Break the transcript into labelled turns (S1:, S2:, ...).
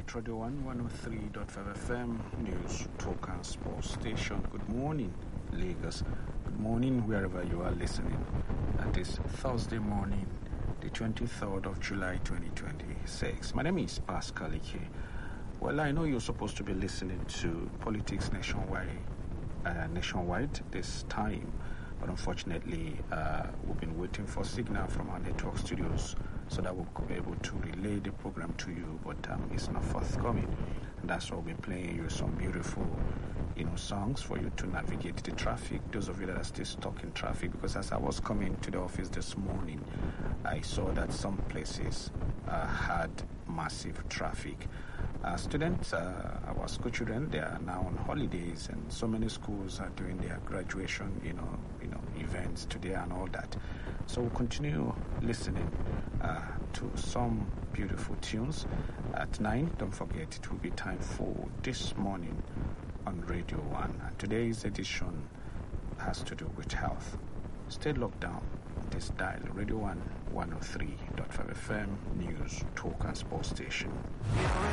S1: at Radio 1 103.5 FM News Talk and Sports Station. Good morning, Lagos. Good morning, wherever you are listening. At this Thursday morning, the 23rd of July 2026. My name is Pascal Ike. Well, I know you're supposed to be listening to Politics Nationwide this time, but unfortunately, we've been waiting for signal from our network studios so that we'll be able to relay the program to you, but it's not forthcoming. And that's why we'll be playing you some beautiful, songs for you to navigate the traffic. Those of you that are still stuck in traffic, because as I was coming to the office this morning, I saw that some places had massive traffic. Students, our school children, they are now on holidays, and so many schools are doing their graduation, events today and all that. So we'll continue listening to some beautiful tunes. At 9, don't forget, it will be time for This Morning on Radio 1. And today's edition has to do with health. Stay locked down. This dial, Radio 1 103.5 FM News Talk and Sports Station.